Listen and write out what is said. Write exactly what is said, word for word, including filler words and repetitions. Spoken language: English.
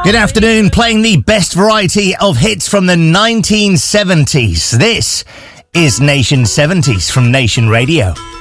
Good afternoon, playing the best variety of hits from the nineteen seventies. This is Nation seventies from Nation Radio.